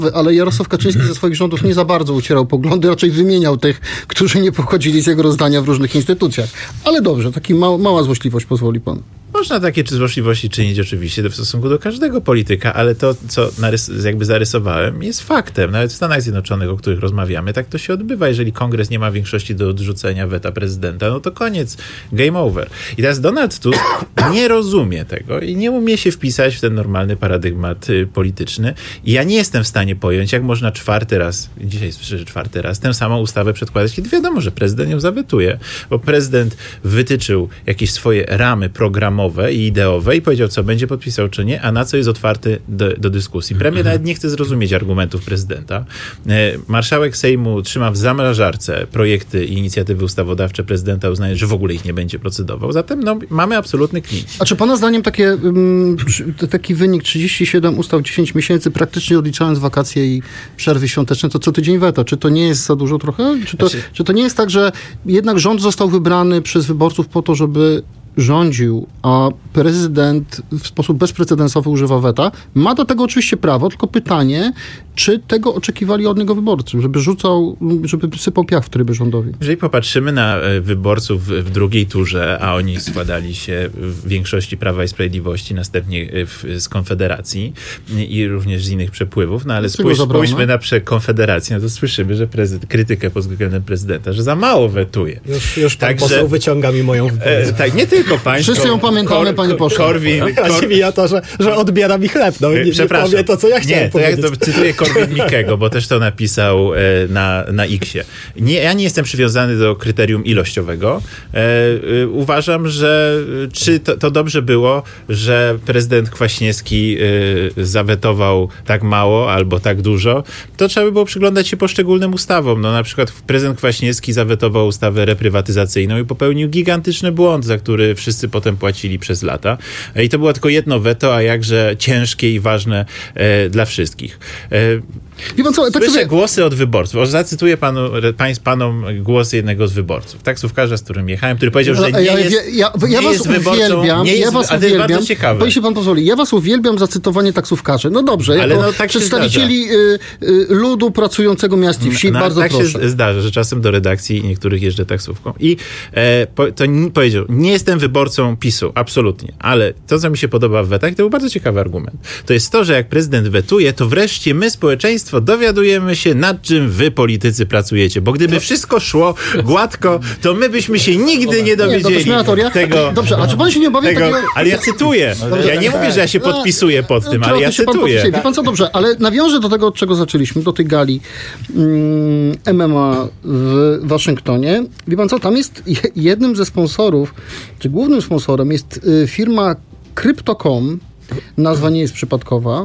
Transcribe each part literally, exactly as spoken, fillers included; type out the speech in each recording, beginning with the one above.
Ale Jarosław Kaczyński ze swoich rządów nie za bardzo ucierał poglądy, raczej wymieniał tych, którzy nie pochodzili z jego rozdania w różnych instytucjach. Ale dobrze, taki ma, mała złośliwość pozwoli pan. Można takie złośliwości czynić oczywiście w stosunku do każdego polityka, ale to, co narys- jakby zarysowałem, jest faktem. Nawet w Stanach Zjednoczonych, o których rozmawiamy, tak to się odbywa. Jeżeli kongres nie ma większości do odrzucenia weta prezydenta, no to koniec, game over. I teraz Donald Tusk nie rozumie tego i nie umie się wpisać w ten normalny paradygmat y, polityczny. I ja nie jestem w stanie pojąć, jak można czwarty raz, dzisiaj słyszę, że czwarty raz, tę samą ustawę przedkładać, kiedy wiadomo, że prezydent ją zawetuje, bo prezydent wytyczył jakieś swoje ramy programowe i ideowe i powiedział, co będzie podpisał, czy nie, a na co jest otwarty do, do dyskusji. Premier nawet nie chce zrozumieć argumentów prezydenta. Marszałek Sejmu trzyma w zamrażarce projekty i inicjatywy ustawodawcze prezydenta, uznaje, że w ogóle ich nie będzie procedował. Zatem no, mamy absolutny clinch. A czy pana zdaniem takie, um, taki wynik trzydzieści siedem ustaw, dziesięć miesięcy, praktycznie odliczając wakacje i przerwy świąteczne, to co tydzień weto? Czy to nie jest za dużo trochę? Czy to, znaczy... czy to nie jest tak, że jednak rząd został wybrany przez wyborców po to, żeby rządził, a prezydent w sposób bezprecedensowy używa weta? Ma do tego oczywiście prawo, tylko pytanie, czy tego oczekiwali od niego wyborcy, żeby rzucał, żeby sypał piach w trybie rządowi? Jeżeli popatrzymy na wyborców w drugiej turze, a oni składali się w większości Prawa i Sprawiedliwości, następnie w, z Konfederacji i również z innych przepływów, no ale spójrz, spójrzmy na prze Konfederację, no to słyszymy, że prezydent, krytykę pod względem prezydenta, że za mało wetuje. Już, już pan Także, poseł wyciąga mi moją wypowiedź. E, tak, nie tylko państwo. Wszyscy ją pamiętamy, kor, panie pośle. Korwin. Chodzi mi o to, że, że odbiera mi chleb. No, nie, nie powie to, co ja chciałem nie, to powiedzieć. Ja to cytuję Korwin-Mikkego, bo też to napisał e, na, na X-ie. Nie, ja nie jestem przywiązany do kryterium ilościowego. E, e, uważam, że czy to, to dobrze było, że prezydent Kwaśniewski e, zawetował tak mało albo tak dużo, to trzeba by było przyglądać się poszczególnym ustawom. No na przykład prezydent Kwaśniewski zawetował ustawę reprywatyzacyjną i popełnił gigantyczny błąd, za który wszyscy potem płacili przez lata. I to było tylko jedno weto, a jakże ciężkie i ważne e, dla wszystkich. E, Wie pan co, tak Słyszę sobie... głosy od wyborców. O, zacytuję panu, pań, panom głos jednego z wyborców. Taksówkarza, z którym jechałem, który powiedział, że nie ja, jest, ja, ja, ja nie was jest wyborcą. Uwielbiam, nie jest, ja was ale to jest uwielbiam, bardzo ciekawe. bo jeśli pan pozwoli, ja was uwielbiam za cytowanie taksówkarzy. No dobrze, ale jako no, tak przedstawicieli y, y, ludu pracującego miast i wsi, no, bardzo tak proszę. się zdarza, że czasem do redakcji niektórych jeżdżę taksówką. I e, po, to nie, powiedział, nie jestem wyborcą PiSu, absolutnie, ale to, co mi się podoba w wetach, to był bardzo ciekawy argument. To jest to, że jak prezydent wetuje, to wreszcie my, społeczeństwo, dowiadujemy się, nad czym wy, politycy, pracujecie. Bo gdyby wszystko szło gładko, to my byśmy się nigdy nie dowiedzieli nie, to tego. Dobrze, a czy pan się nie obawia tego, takiego... Ale ja cytuję. Ja nie mówię, że ja się podpisuję pod tym, ale ja cytuję. Wie pan co, dobrze, ale nawiążę do tego, od czego zaczęliśmy, do tej gali mm, M M A w Waszyngtonie. Wie pan co, tam jest jednym ze sponsorów, czy głównym sponsorem jest y, firma Crypto kropka com. Nazwa nie jest przypadkowa.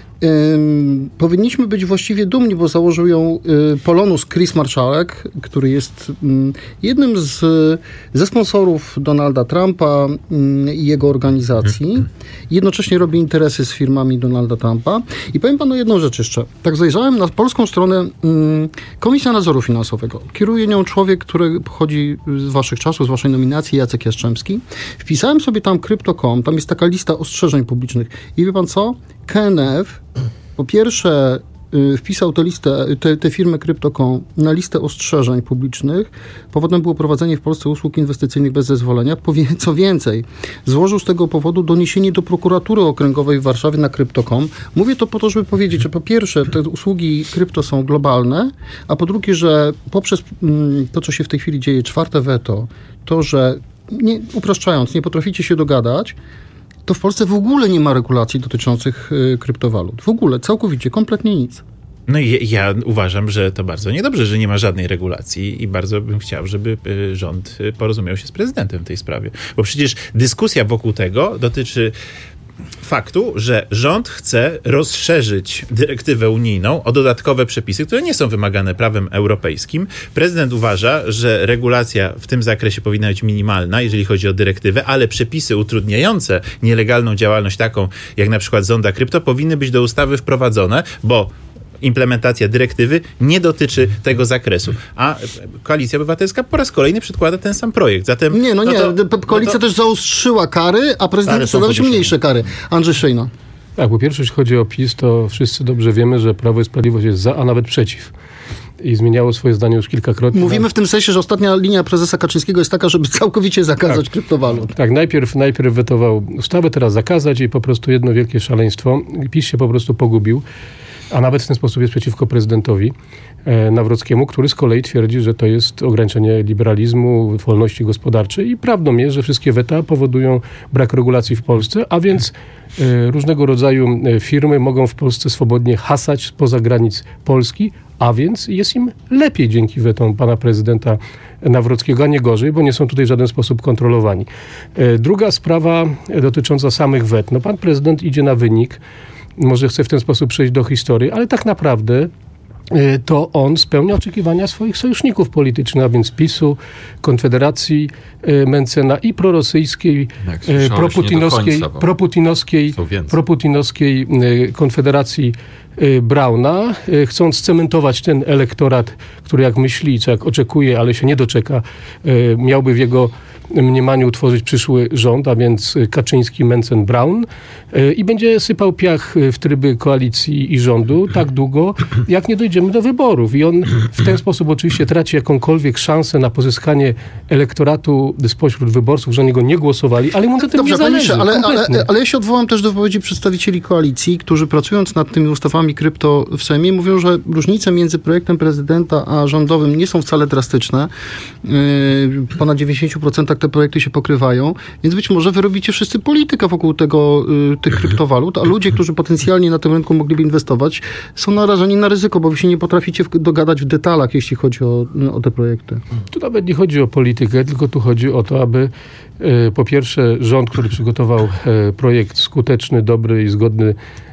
Ym, powinniśmy być właściwie dumni, bo założył ją y, Polonus Chris Marszałek, który jest y, jednym z, ze sponsorów Donalda Trumpa y, i jego organizacji. Jednocześnie robi interesy z firmami Donalda Trumpa. I powiem panu jedną rzecz jeszcze. Tak zajrzałem na polską stronę y, Komisja Nadzoru Finansowego. Kieruje nią człowiek, który pochodzi z waszych czasów, z waszej nominacji, Jacek Jastrzębski. Wpisałem sobie tam Crypto kropka com, tam jest taka lista ostrzeżeń publicznych. I wie pan co? K N F po pierwsze y, wpisał tę listę, te, te firmy Crypto kropka com na listę ostrzeżeń publicznych. Powodem było prowadzenie w Polsce usług inwestycyjnych bez zezwolenia. Powie, co więcej, złożył z tego powodu doniesienie do prokuratury okręgowej w Warszawie na Crypto kropka com. Mówię to po to, żeby powiedzieć, że po pierwsze te usługi krypto są globalne, a po drugie, że poprzez mm, to, co się w tej chwili dzieje, czwarte weto, to, że nie, upraszczając, nie potraficie się dogadać, to w Polsce w ogóle nie ma regulacji dotyczących y, kryptowalut. W ogóle, całkowicie, kompletnie nic. No i ja uważam, że to bardzo niedobrze, że nie ma żadnej regulacji i bardzo bym chciał, żeby rząd porozumiał się z prezydentem w tej sprawie. Bo przecież dyskusja wokół tego dotyczy faktu, że rząd chce rozszerzyć dyrektywę unijną o dodatkowe przepisy, które nie są wymagane prawem europejskim. Prezydent uważa, że regulacja w tym zakresie powinna być minimalna, jeżeli chodzi o dyrektywę, ale przepisy utrudniające nielegalną działalność taką, jak na przykład zonda krypto, powinny być do ustawy wprowadzone, bo implementacja dyrektywy nie dotyczy tego zakresu. A Koalicja Obywatelska po raz kolejny przedkłada ten sam projekt. Zatem, nie, no, no nie. To, Koalicja no to... też zaostrzyła kary, a prezydent chce dać mniejsze kary. Andrzej Szejna. Tak, po pierwsze, jeśli chodzi o PiS, to wszyscy dobrze wiemy, że Prawo i Sprawiedliwość jest za, a nawet przeciw. I zmieniało swoje zdanie już kilkakrotnie. Mówimy w tym sensie, że ostatnia linia prezesa Kaczyńskiego jest taka, żeby całkowicie zakazać tak. kryptowalut. Tak, najpierw, najpierw wetował ustawę, teraz zakazać i po prostu jedno wielkie szaleństwo. PiS się po prostu pogubił, a nawet w ten sposób jest przeciwko prezydentowi e, Nawrockiemu, który z kolei twierdzi, że to jest ograniczenie liberalizmu, wolności gospodarczej i prawdą jest, że wszystkie weta powodują brak regulacji w Polsce, a więc e, różnego rodzaju firmy mogą w Polsce swobodnie hasać spoza granic Polski, a więc jest im lepiej dzięki wetom pana prezydenta Nawrockiego, a nie gorzej, bo nie są tutaj w żaden sposób kontrolowani. E, druga sprawa dotycząca samych wet. No, pan prezydent idzie na wynik, może chce w ten sposób przejść do historii, ale tak naprawdę to on spełnia oczekiwania swoich sojuszników politycznych, a więc PiSu, Konfederacji Mencena i prorosyjskiej, proputinowskiej, proputinowskiej, proputinowskiej Konfederacji Brauna, chcąc cementować ten elektorat, który jak myśli, czy jak oczekuje, ale się nie doczeka, miałby w jego mniemaniu utworzyć przyszły rząd, a więc Kaczyński, Mencen, Braun i będzie sypał piach w tryby koalicji i rządu tak długo, jak nie dojdziemy do wyborów. I on w ten sposób oczywiście traci jakąkolwiek szansę na pozyskanie elektoratu spośród wyborców, że oni go nie głosowali, ale mu na tym Dobrze, nie zależy. Ale, ale, ale ja się odwołam też do wypowiedzi przedstawicieli koalicji, którzy pracując nad tymi ustawami krypto w Sejmie mówią, że różnice między projektem prezydenta a rządowym nie są wcale drastyczne. Yy, ponad dziewięćdziesiąt procent te projekty się pokrywają, więc być może wy robicie wszyscy politykę wokół tego, y, tych kryptowalut, a ludzie, którzy potencjalnie na tym rynku mogliby inwestować, są narażeni na ryzyko, bo wy się nie potraficie w, dogadać w detalach, jeśli chodzi o, o te projekty. Tu nawet nie chodzi o politykę, tylko tu chodzi o to, aby y, po pierwsze rząd, który przygotował y, projekt skuteczny, dobry i zgodny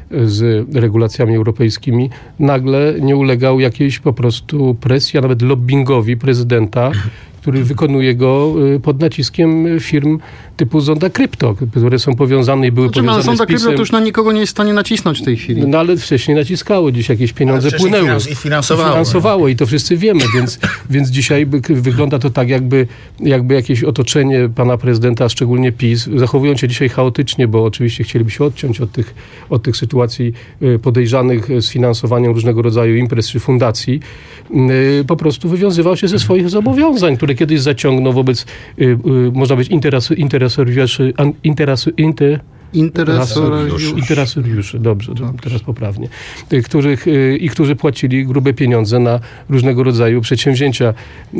z regulacjami europejskimi, nagle nie ulegał jakiejś po prostu presji, a nawet lobbingowi prezydenta, który wykonuje go pod naciskiem firm typu Zonda Krypto, które są powiązane i były znaczy, powiązane Zonda z PiS-em. Krypto to już na nikogo nie jest w stanie nacisnąć w tej chwili. No ale wcześniej naciskało, dziś jakieś pieniądze płynęły. I finansowało. I finansowało i to wszyscy wiemy, więc, więc dzisiaj by, wygląda to tak, jakby, jakby jakieś otoczenie pana prezydenta, szczególnie PiS, zachowują się dzisiaj chaotycznie, bo oczywiście chcieliby się odciąć od tych, od tych sytuacji podejrzanych z finansowaniem różnego rodzaju imprez czy fundacji, po prostu wywiązywał się ze swoich zobowiązań, które kiedyś zaciągnął wobec, można być interesu, interesariuszy, interesu, inter, Interesariuszy. Interesariuszy, dobrze, dobrze, teraz poprawnie. Których, I którzy płacili grube pieniądze na różnego rodzaju przedsięwzięcia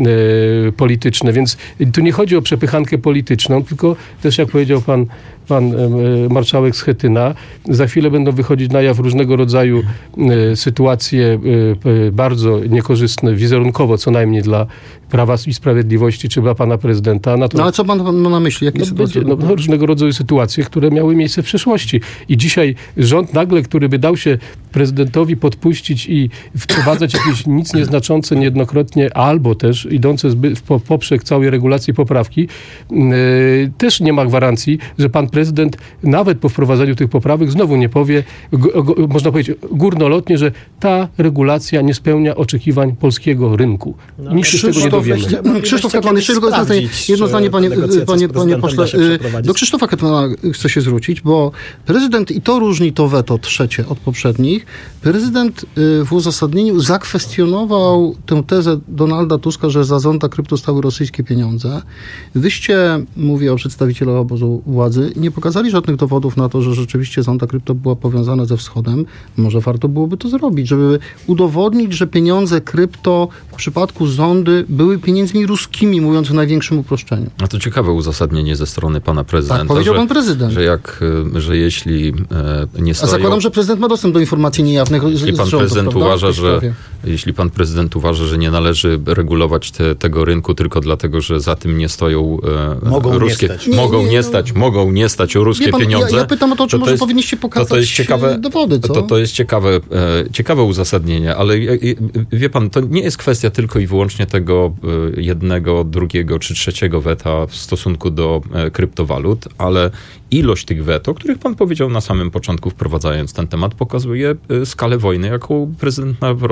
e, polityczne. Więc tu nie chodzi o przepychankę polityczną, tylko też jak powiedział pan, pan e, marszałek Schetyna, za chwilę będą wychodzić na jaw różnego rodzaju e, sytuacje e, bardzo niekorzystne, wizerunkowo co najmniej dla Prawa i Sprawiedliwości czy dla pana prezydenta. Na to, no ale co pan ma na myśli? Jakie no, sytuacje? No, no, różnego rodzaju sytuacje, które miały miejsce w przeszłości. I dzisiaj rząd nagle, który by dał się prezydentowi podpuścić i wprowadzać jakieś nic nieznaczące niejednokrotnie, albo też idące zbyt w poprzek całej regulacji poprawki, yy, też nie ma gwarancji, że pan prezydent nawet po wprowadzeniu tych poprawek znowu nie powie, go, go, można powiedzieć górnolotnie, że ta regulacja nie spełnia oczekiwań polskiego rynku. No, Nikt się z tego nie dowiemy. Krzysztof Hetman, jeszcze tylko jedno zdanie, panie, panie, panie pośle. Do Krzysztofa Hetmana chcę się zwrócić, bo prezydent, i to różni to weto trzecie od poprzednich, prezydent w uzasadnieniu zakwestionował tę tezę Donalda Tuska, że za Zonda Krypto stały rosyjskie pieniądze. Wyście, mówię o przedstawicielach obozu władzy, nie pokazali żadnych dowodów na to, że rzeczywiście Zonda Krypto była powiązana ze Wschodem. Może warto byłoby to zrobić, żeby udowodnić, że pieniądze krypto w przypadku Zondy były pieniędzmi ruskimi, mówiąc w największym uproszczeniu. A to ciekawe uzasadnienie ze strony pana prezydenta. Tak, powiedział że, pan prezydent. Że, jak, że jeśli e, nie stoją... A zakładam, że prezydent ma dostęp do informacji niejawnych z, jeśli pan z rządu, prezydent prawda? uważa, że Jeśli pan prezydent uważa, że nie należy regulować te, tego rynku tylko dlatego, że za tym nie stoją e, mogą ruskie... Nie stać. Mogą nie, nie, nie no. stać, mogą nie stać o ruskie pan, pieniądze. Ja, ja pytam o to, czy to może jest, powinniście pokazać to to jest ciekawe, dowody, co? To, to jest ciekawe, e, ciekawe uzasadnienie, ale e, wie pan, to nie jest kwestia tylko i wyłącznie tego e, jednego, drugiego czy trzeciego weta w stosunku do e, kryptowalut, ale ilość tych wet, o których pan powiedział na samym początku, wprowadzając ten temat, pokazuje e, skalę wojny, jaką prezydent Nawrocki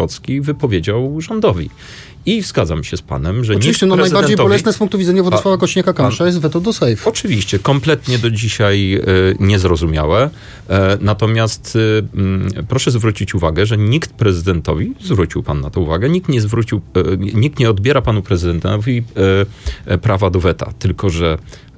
wypowiedział rządowi. I zgadzam się z panem, że oczywiście, no najbardziej bolesne z punktu widzenia Władysława Kosiniaka-Kamysza jest weto do sejfu. Oczywiście, kompletnie do dzisiaj y, niezrozumiałe. E, natomiast y, y, proszę zwrócić uwagę, że nikt prezydentowi, zwrócił pan na to uwagę, nikt nie zwrócił, y, nikt nie odbiera panu prezydentowi y, y, prawa do weta, tylko że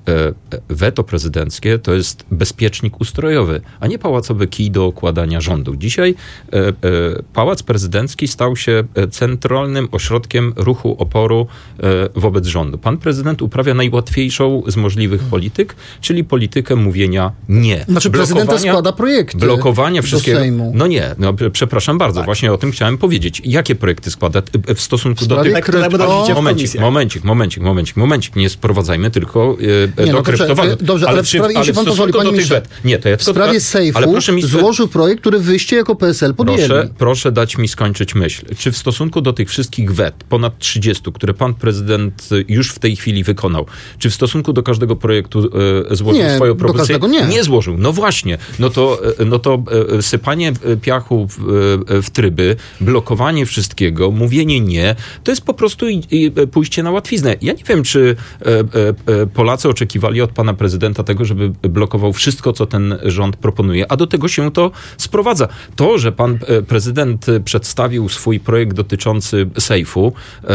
weto prezydenckie to jest bezpiecznik ustrojowy, a nie pałacowy kij do okładania rządu. Dzisiaj e, e, Pałac Prezydencki stał się centralnym ośrodkiem ruchu oporu e, wobec rządu. Pan prezydent uprawia najłatwiejszą z możliwych polityk, czyli politykę mówienia nie. Znaczy prezydent składa projekty blokowania wszystkiego. do Sejmu. No nie, no, przepraszam bardzo, tak. Właśnie o tym chciałem powiedzieć. Jakie projekty składa w stosunku w do tych... które będą momencik, momencik, momencik, momencik, momencik. Nie sprowadzajmy tylko e, nie, do no kryptowalut. Dobrze, ale, ale w sprawie, jeśli pan pozwoli, panie ministrze, nie, to ja w sprawie tylko, sejfu ale proszę mi, złożył projekt, który wyście jako P S L podjęli. Proszę, proszę dać mi skończyć myśl. Czy w stosunku do tych wszystkich wet, ponad trzydziestu, które pan prezydent już w tej chwili wykonał, czy w stosunku do każdego projektu e, złożył nie, swoją propozycję? Do każdego nie. nie złożył. No właśnie. No to, no to e, sypanie piachu w, e, w tryby, blokowanie wszystkiego, mówienie nie, to jest po prostu i, i pójście na łatwiznę. Ja nie wiem, czy e, e, Polacy oczekiwali od pana prezydenta tego, żeby blokował wszystko, co ten rząd proponuje, a do tego się to sprowadza. To, że pan prezydent przedstawił swój projekt dotyczący sejfu,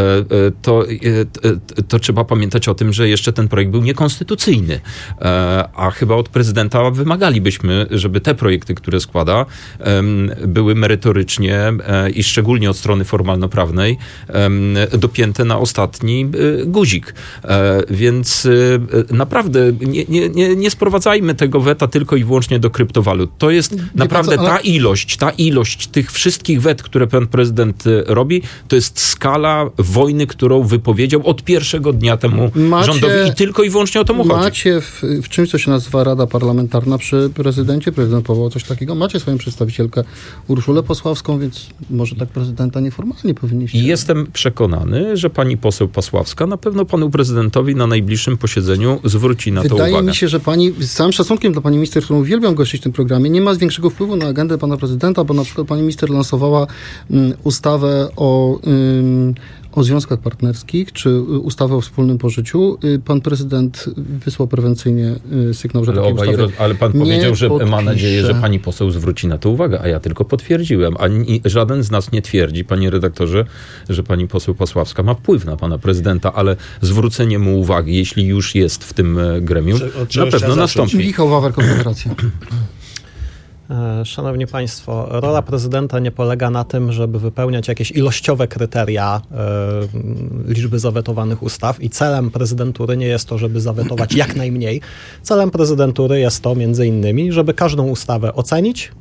to, to trzeba pamiętać o tym, że jeszcze ten projekt był niekonstytucyjny, a chyba od prezydenta wymagalibyśmy, żeby te projekty, które składa, były merytorycznie i szczególnie od strony formalno-prawnej dopięte na ostatni guzik. Więc naprawdę nie, nie, nie, nie sprowadzajmy tego weta tylko i wyłącznie do kryptowalut. To jest nie naprawdę co, ale... ta ilość, ta ilość tych wszystkich wet, które pan prezydent robi, to jest skala wojny, którą wypowiedział od pierwszego dnia temu macie, rządowi i tylko i wyłącznie o to mu chodzi. Macie w, w czymś, co się nazywa Rada Parlamentarna przy prezydencie, prezydent powołał coś takiego, macie swoją przedstawicielkę Urszulę Pasławską, więc może tak prezydenta nieformalnie powinniście. I jestem przekonany, że pani poseł Pasławska na pewno panu prezydentowi na najbliższym posiedzeniu zwróci na to uwagę. Wydaje mi się, że pani, z całym szacunkiem dla pani minister, którą uwielbiam gościć w tym programie, nie ma większego wpływu na agendę pana prezydenta, bo na przykład pani minister lansowała um, ustawę o, um, o związkach partnerskich, czy ustawę o wspólnym pożyciu. Pan prezydent wysłał prewencyjnie sygnał, że ale, takiej ustawy roz... ale pan powiedział, że podpisze. Ma nadzieję, że pani poseł zwróci na to uwagę, a ja tylko potwierdziłem. Ani żaden z nas nie twierdzi, panie redaktorze, że pani poseł Pasławska ma wpływ na pana prezydenta, ale zwrócenie mu uwagi, jeśli już jest w tym gremium, czy, na pewno nastąpi. Michał Wawer, Konfederacja. Szanowni Państwo, rola prezydenta nie polega na tym, żeby wypełniać jakieś ilościowe kryteria y, liczby zawetowanych ustaw i celem prezydentury nie jest to, żeby zawetować jak najmniej. Celem prezydentury jest to między innymi, żeby każdą ustawę ocenić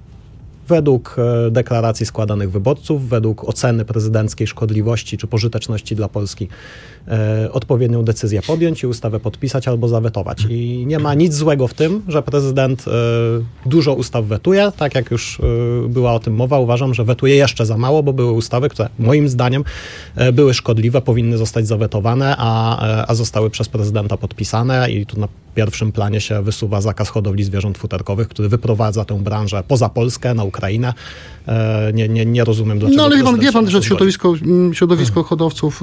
według deklaracji składanych wyborców, według oceny prezydenckiej szkodliwości czy pożyteczności dla Polski e, odpowiednią decyzję podjąć i ustawę podpisać albo zawetować. I nie ma nic złego w tym, że prezydent e, dużo ustaw wetuje. Tak jak już e, była o tym mowa, uważam, że wetuje jeszcze za mało, bo były ustawy, które moim zdaniem e, były szkodliwe, powinny zostać zawetowane, a, e, a zostały przez prezydenta podpisane i tu na pierwszym planie się wysuwa zakaz hodowli zwierząt futerkowych, który wyprowadza tę branżę poza Polskę, na Ukrainę. E, nie, nie, nie rozumiem, dlaczego... No ale wie pan, wie pan że środowisko, środowisko hodowców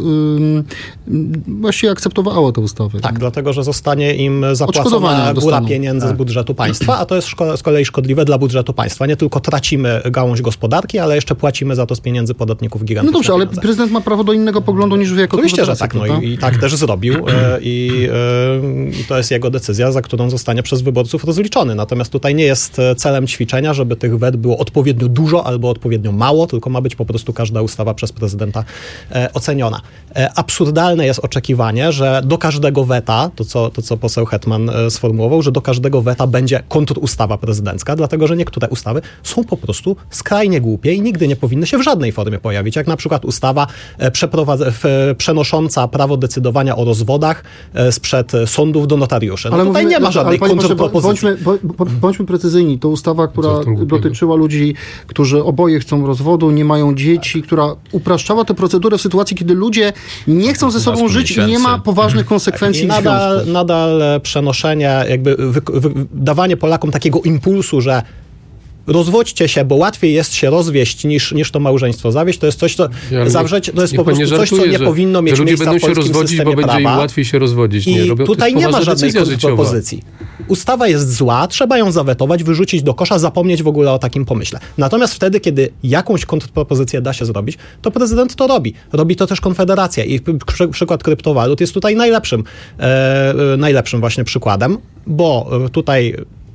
yy, właściwie akceptowało te ustawy. Tak, nie? Dlatego, że zostanie im zapłacona góra pieniędzy tak. z budżetu państwa, a to jest szko- z kolei szkodliwe dla budżetu państwa. Nie tylko tracimy gałąź gospodarki, ale jeszcze płacimy za to z pieniędzy podatników gigantycznych. No dobrze, ale pieniądze. prezydent ma prawo do innego poglądu niż wy jako Oczywiście, że tak. No i, i tak też zrobił e, i e, to jest jego decyzja, za którą zostanie przez wyborców rozliczony. Natomiast tutaj nie jest celem ćwiczenia, żeby tych wet było odpowiednio dużo albo odpowiednio mało, tylko ma być po prostu każda ustawa przez prezydenta e, oceniona. E, absurdalne jest oczekiwanie, że do każdego weta, to co, to co poseł Hetman e, sformułował, że do każdego weta będzie kontrustawa prezydencka, dlatego że niektóre ustawy są po prostu skrajnie głupie i nigdy nie powinny się w żadnej formie pojawić, jak na przykład ustawa e, przeprowadza, w, przenosząca prawo decydowania o rozwodach e, sprzed sądów do notariuszy. No ale tutaj mówimy, nie ma żadnej kontrpropozycji. Bądźmy, bądźmy precyzyjni. To ustawa, która dotyczyła ludzi, którzy oboje chcą rozwodu, nie mają dzieci, która upraszczała tę procedurę w sytuacji, kiedy ludzie nie chcą ze sobą żyć miesięcy. I nie ma poważnych konsekwencji I nadal, nadal przenoszenie, jakby wy, wy, dawanie Polakom takiego impulsu, że rozwodźcie się, bo łatwiej jest się rozwieść niż, niż to małżeństwo zawieść, to jest coś, co Ja, zawrzeć, to jest niech po pan nie prostu coś, co żartuje, nie że- powinno mieć że ludzie miejsca będą w się polskim rozwodzić, bo systemie będzie im prawa. łatwiej się rozwodzić. Nie, I robią, to tutaj jest nie ma poważna żadnej decyzja życiowa. kontrpropozycji. Ustawa jest zła, trzeba ją zawetować, wyrzucić do kosza, zapomnieć w ogóle o takim pomyśle. Natomiast wtedy, kiedy jakąś kontrpropozycję da się zrobić, to prezydent to robi. Robi to też Konfederacja i przy, przykład kryptowalut jest tutaj najlepszym, e, najlepszym właśnie przykładem, bo tutaj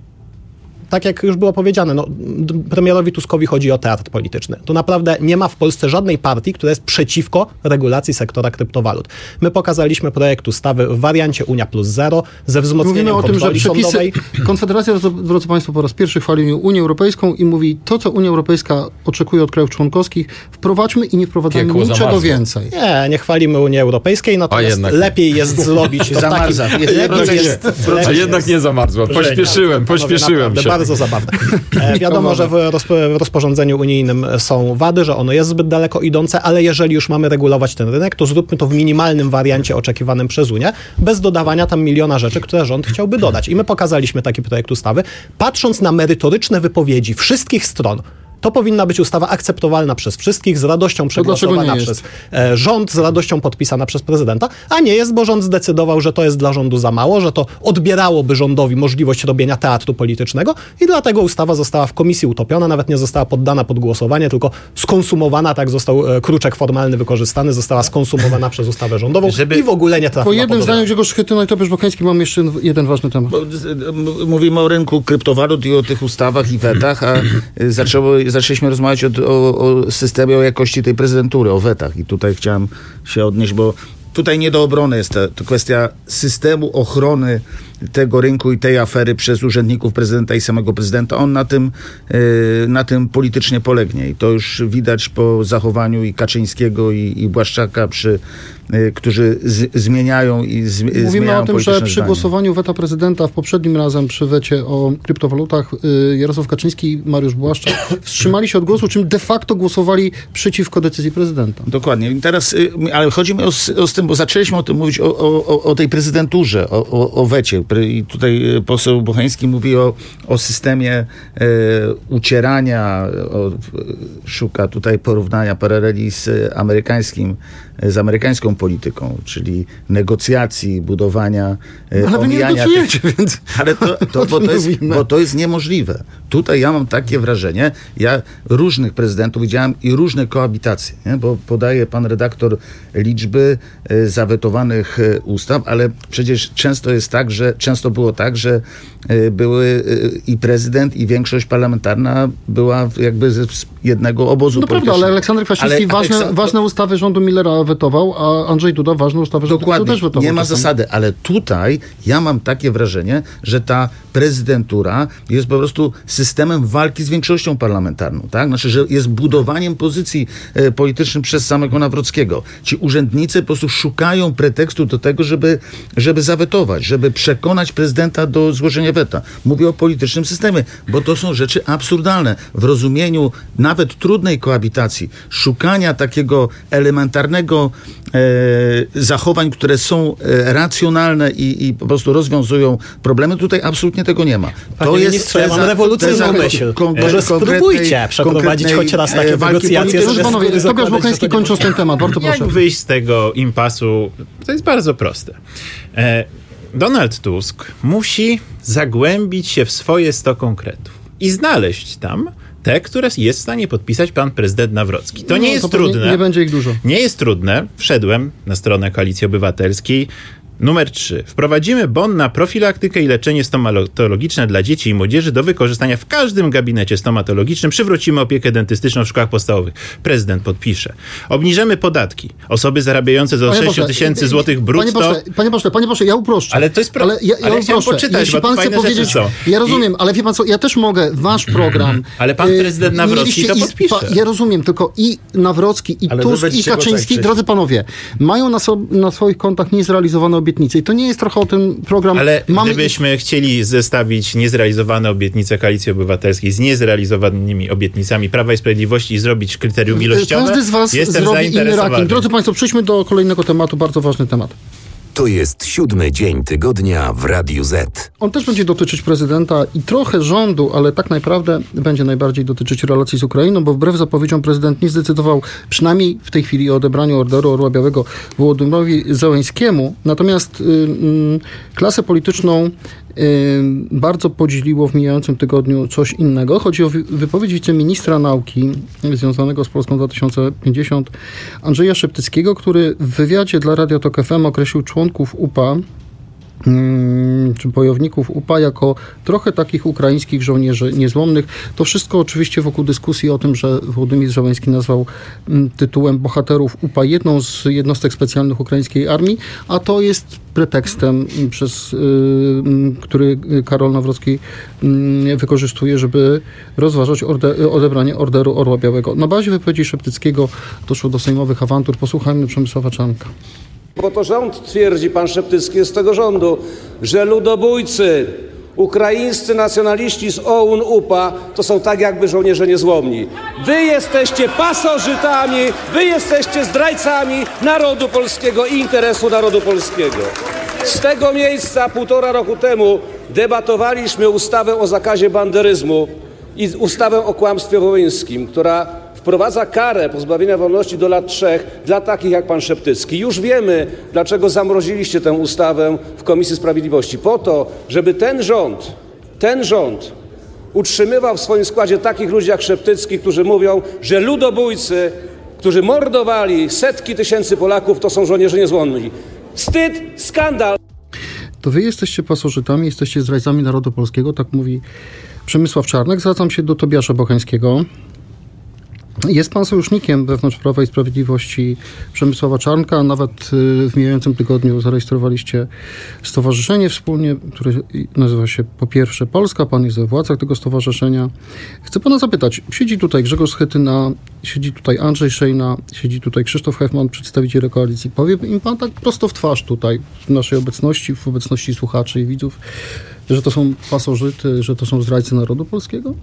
tak jak już było powiedziane, no, premierowi Tuskowi chodzi o teatr polityczny. Tu naprawdę nie ma w Polsce żadnej partii, która jest przeciwko regulacji sektora kryptowalut. My pokazaliśmy projekt ustawy w wariancie Unia plus zero ze wzmocnieniem Mówimy o tym, że kontroli przepisy... sądowej. Konfederacja, drodzy Państwo, po raz pierwszy chwali Unię Europejską i mówi, to co Unia Europejska oczekuje od krajów członkowskich, wprowadźmy i nie wprowadzajmy Piekło niczego zamarzło. więcej. Nie, nie chwalimy Unii Europejskiej, natomiast jednak. lepiej jest zrobić to w taki... Zamarza. Jest- lepiej jest, A lepiej jednak jest- nie zamarzła. Pośpieszyłem, Panowie, pośpieszyłem naprawdę się. Bardzo zabawne. E, wiadomo, że w, rozpo- w rozporządzeniu unijnym są wady, że ono jest zbyt daleko idące, ale jeżeli już mamy regulować ten rynek, to zróbmy to w minimalnym wariancie oczekiwanym przez Unię, bez dodawania tam miliona rzeczy, które rząd chciałby dodać. I my pokazaliśmy taki projekt ustawy. Patrząc na merytoryczne wypowiedzi wszystkich stron, to powinna być ustawa akceptowalna przez wszystkich, z radością przegłosowana nie przez e, rząd, z radością podpisana przez prezydenta, a nie jest, bo rząd zdecydował, że to jest dla rządu za mało, że to odbierałoby rządowi możliwość robienia teatru politycznego i dlatego ustawa została w komisji utopiona, nawet nie została poddana pod głosowanie, tylko skonsumowana, tak został e, kruczek formalny wykorzystany, została skonsumowana przez ustawę rządową Żeby- i w ogóle nie Po trafiła jednym pod zdaniu Grzegorz Schetyna i Tobiasz Bocheński mam jeszcze jeden ważny temat. Bo, z- m- Mówimy o rynku kryptowalut i o tych ustawach i wetach, a y, zaczęło, zaczęliśmy rozmawiać o, o, o systemie, o jakości tej prezydentury, o wetach. I tutaj chciałem się odnieść, bo tutaj nie do obrony jest to, to kwestia systemu ochrony tego rynku i tej afery przez urzędników prezydenta i samego prezydenta. On na tym, y, na tym politycznie polegnie. I to już widać po zachowaniu i Kaczyńskiego, i, i Błaszczaka, przy, y, którzy z, zmieniają i z, Mówimy zmieniają o tym, że polityczne przy zdanie. głosowaniu weta prezydenta w poprzednim razem przy wecie o kryptowalutach y, Jarosław Kaczyński i Mariusz Błaszczak wstrzymali się od głosu, czym de facto głosowali przeciwko decyzji prezydenta. Dokładnie. I teraz, y, ale chodzi mi o, s- o z tym, bo zaczęliśmy o tym mówić, o, o, o- o tej prezydenturze, o, o, o wecie. Pre- I tutaj y, poseł Bocheński mówi o, o systemie e, ucierania, o, y, szuka tutaj porównania, paraleli z y, amerykańskim, y, z amerykańską polityką, czyli negocjacji, budowania, y, Ale wy nie omijania negocjujecie, więc... Ale to, to, O bo, tym to jest, mówimy. bo to jest niemożliwe. Tutaj ja mam takie wrażenie, ja różnych prezydentów widziałem i różne koabitacje, nie? Bo podaje pan redaktor liczby e, zawetowanych e, ustaw, ale przecież często jest tak, że często było tak, że e, były e, i prezydent, i większość parlamentarna była jakby z z jednego obozu No prawda, politycznego. ale Aleksander Kwaśniewski Ale ważne, Aleksandr- ważne ustawy rządu Millera wetował, a Andrzej Duda ważne ustawy rządu PiSu Dokładnie, też wetował. nie ma czasami. zasady, ale tutaj ja mam takie wrażenie, że ta prezydentura jest po prostu systemem walki z większością parlamentarną, tak? Znaczy, że jest budowaniem pozycji e, politycznych przez samego Nawrockiego. Ci urzędnicy po prostu szukają pretekstu do tego, żeby, żeby zawetować, żeby przekonać prezydenta do złożenia weta. Mówię o politycznym systemie, bo to są rzeczy absurdalne. W rozumieniu nawet trudnej koabitacji, szukania takiego elementarnego e, zachowań, które są e, racjonalne i, i po prostu rozwiązują problemy, tutaj absolutnie tego nie ma. Panie ministrze, ja mam rewolucyjną myśl. Może spróbujcie przeprowadzić choć raz takie negocjacje, Proszę żeby panowie, skóry Tobiasz zakładać, że Bocheński to nie kończąc ten temat, bardzo proszę. Jak wyjść z tego impasu? To jest bardzo proste. E, Donald Tusk musi zagłębić się w swoje sto konkretów i znaleźć tam te, które jest w stanie podpisać pan prezydent Nawrocki. To No, nie jest to pewnie trudne. nie będzie ich dużo. Nie jest trudne. Wszedłem na stronę Koalicji Obywatelskiej. Numer trzy. Wprowadzimy bon na profilaktykę i leczenie stomatologiczne dla dzieci i młodzieży do wykorzystania w każdym gabinecie stomatologicznym. Przywrócimy opiekę dentystyczną w szkołach podstawowych. Prezydent podpisze. Obniżymy podatki. Osoby zarabiające do Panie sześć pośle, tysięcy złotych brutto. Panie pośle, panie pośle, panie pośle, ja uproszczę. Ale to jest pro- Ale ja, ja ale ja chciałem uproszczę. poczytać, Jeśli bo pan to chce fajne powiedzieć, rzeczy są. ja rozumiem, ale wie pan co, ja też mogę, wasz program. Ale pan y, prezydent Nawrocki mieliście to i- podpisze. pa- Ja rozumiem, tylko i Nawrocki, i Ale wy Tusk, i będziecie go tak Kaczyński, wcześniej. drodzy panowie, mają na, so, na swoich kontach niezrealizowane obietnice i to nie jest trochę o tym program. Ale Mamy- gdybyśmy chcieli zestawić niezrealizowane obietnice Koalicji Obywatelskiej z niezrealizowanymi obietnicami Prawa i Sprawiedliwości i zrobić kryterium ilościowe, Każdy z was jestem zrobi inny zainteresowany. ranking. Drodzy państwo, przejdźmy do kolejnego tematu, bardzo ważny temat. To jest siódmy dzień tygodnia w Radiu Z. On też będzie dotyczyć prezydenta i trochę rządu, ale tak naprawdę będzie najbardziej dotyczyć relacji z Ukrainą, bo wbrew zapowiedziom prezydent nie zdecydował przynajmniej w tej chwili o odebraniu Orderu Orła Białego Wołodymyrowi Zełenskiemu. Natomiast y, y, klasę polityczną y, bardzo podzieliło w mijającym tygodniu coś innego. Chodzi o wy- wypowiedź wiceministra nauki związanego z Polską dwa tysiące pięćdziesiąt Andrzeja Szeptyckiego, który w wywiadzie dla Radia Tok F M określił członków U P A czy bojowników U P A jako trochę takich ukraińskich żołnierzy niezłomnych. To wszystko oczywiście wokół dyskusji o tym, że Wołodymyr Zełenski nazwał tytułem bohaterów U P A jedną z jednostek specjalnych ukraińskiej armii, a to jest pretekstem, przez który Karol Nawrocki wykorzystuje, żeby rozważać orde- odebranie Orderu Orła Białego. Na bazie wypowiedzi Szeptyckiego doszło do sejmowych awantur. Posłuchajmy Przemysława Czarnka. Bo to rząd twierdzi, pan Szeptycki jest z tego rządu, że ludobójcy, ukraińscy nacjonaliści z O U N U P A to są tak jakby żołnierze niezłomni. Wy jesteście pasożytami, wy jesteście zdrajcami narodu polskiego i interesu narodu polskiego. Z tego miejsca półtora roku temu debatowaliśmy ustawę o zakazie banderyzmu i ustawę o kłamstwie wołyńskim, która wprowadza karę pozbawienia wolności do lat trzech dla takich jak pan Szeptycki. Już wiemy, dlaczego zamroziliście tę ustawę w Komisji Sprawiedliwości. Po to, żeby ten rząd, ten rząd utrzymywał w swoim składzie takich ludzi jak Szeptycki, którzy mówią, że ludobójcy, którzy mordowali setki tysięcy Polaków, to są żołnierze niezłomni. Wstyd, skandal. To wy jesteście pasożytami, jesteście zdrajcami narodu polskiego, tak mówi Przemysław Czarnek. Zwracam się do Tobiasza Bocheńskiego. Jest pan sojusznikiem wewnątrz Prawa i Sprawiedliwości Przemysława Czarnka, a nawet w mijającym tygodniu zarejestrowaliście stowarzyszenie wspólnie, które nazywa się Po Pierwsze Polska. Pan jest we władzach tego stowarzyszenia. Chcę pana zapytać, siedzi tutaj Grzegorz Schetyna, siedzi tutaj Andrzej Szejna, siedzi tutaj Krzysztof Hefman, przedstawiciele koalicji. Powie im pan tak prosto w twarz tutaj, w naszej obecności, w obecności słuchaczy i widzów, że to są pasożyty, że to są zdrajcy narodu polskiego?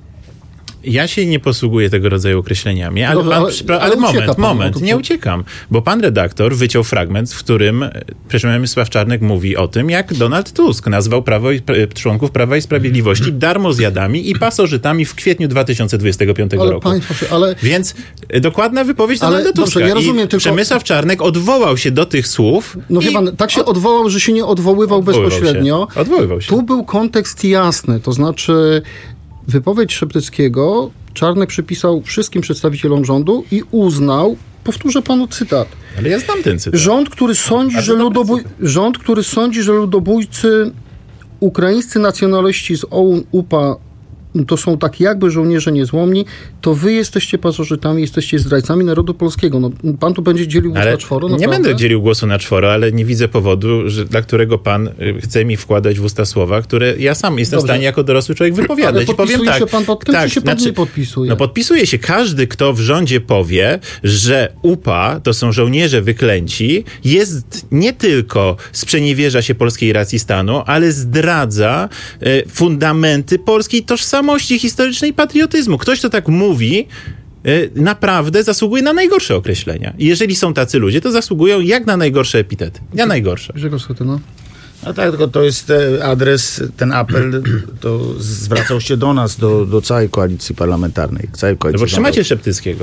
Ja się nie posługuję tego rodzaju określeniami, ale, Dobrze, pan, ale, ale, ale moment, pan, moment, no to... nie uciekam, bo pan redaktor wyciął fragment, w którym Przemysław Czarnek mówi o tym, jak Donald Tusk nazwał prawo i, członków Prawa i Sprawiedliwości darmozjadami i pasożytami w kwietniu dwa tysiące dwudziestego piątego ale, roku. Państwo, ale... Więc dokładna wypowiedź ale, Donalda Tuska. Dobrze, ja rozumiem, I tylko... Przemysław Czarnek odwołał się do tych słów. No wie pan, tak się od... odwołał, że się nie odwoływał odwoływał bezpośrednio. Się. Odwoływał się. Tu był kontekst jasny, to znaczy wypowiedź Szeptyckiego Czarnek przypisał wszystkim przedstawicielom rządu i uznał, powtórzę panu cytat. Ale ja znam ten cytat. Rząd, który sądzi, że ludobój... Rząd, który sądzi, że ludobójcy ukraińscy nacjonaliści z O U N U P A to są tak jakby żołnierze niezłomni, to wy jesteście pasożytami, jesteście zdrajcami narodu polskiego. No, pan tu będzie dzielił głos na czworo? Nie będę dzielił głosu na czworo, ale nie widzę powodu, że, dla którego pan chce mi wkładać w usta słowa, które ja sam jestem Dobrze. w stanie jako dorosły człowiek wypowiadać. Ale podpisuje powiem tak, się pan pod tym, tak, czy się pan znaczy, nie podpisuje? No podpisuje się każdy, kto w rządzie powie, że U P A to są żołnierze wyklęci, jest nie tylko sprzeniewierza się polskiej racji stanu, ale zdradza e, fundamenty polskiej tożsamości historycznej patriotyzmu. Ktoś, kto tak mówi, naprawdę zasługuje na najgorsze określenia. I jeżeli są tacy ludzie, to zasługują jak na najgorsze epitety. Ja najgorsze. Grzegorz Schetyna. No tak, tylko to jest adres, ten apel, to zwracał się do nas, do, do całej koalicji parlamentarnej. Całej koalicji no bo trzymacie Szeptyckiego.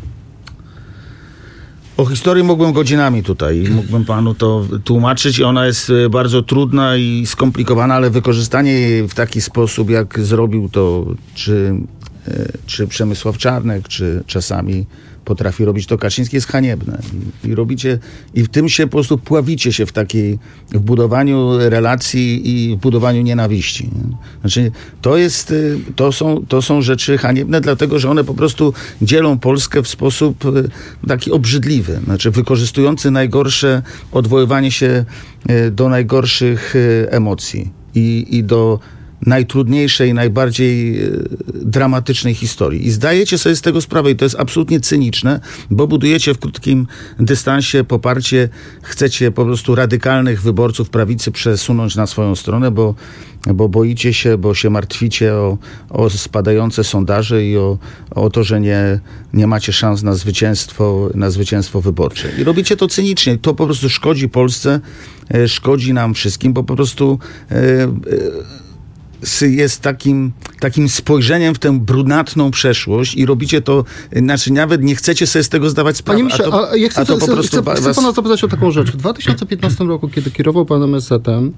O historii mógłbym godzinami tutaj i mógłbym panu to tłumaczyć i ona jest bardzo trudna i skomplikowana, ale wykorzystanie jej w taki sposób, jak zrobił to czy, czy Przemysław Czarnek, czy czasami potrafi robić to Kaczyński, jest haniebne. I, i robicie, i w tym się po prostu pławicie się w takiej, w budowaniu relacji i w budowaniu nienawiści. Nie? Znaczy, to jest, to są, to są rzeczy haniebne, dlatego, że one po prostu dzielą Polskę w sposób taki obrzydliwy. Znaczy, wykorzystujący najgorsze, odwoływanie się do najgorszych emocji i, i do najtrudniejszej, najbardziej dramatycznej historii. I zdajecie sobie z tego sprawę i to jest absolutnie cyniczne, bo budujecie w krótkim dystansie poparcie, chcecie po prostu radykalnych wyborców prawicy przesunąć na swoją stronę, bo, bo boicie się, bo się martwicie o, o spadające sondaże i o, o to, że nie, nie macie szans na zwycięstwo, na zwycięstwo wyborcze. I robicie to cynicznie. To po prostu szkodzi Polsce, szkodzi nam wszystkim, bo po prostu e, e, jest takim, takim spojrzeniem w tę brunatną przeszłość i robicie to, znaczy nawet nie chcecie sobie z tego zdawać sprawy. Panie Misze, a, to, a ja chcę, a to po prostu chcę, chcę was... pana zapytać o taką rzecz. W dwa tysiące piętnastym roku, kiedy kierował pan M S Z-em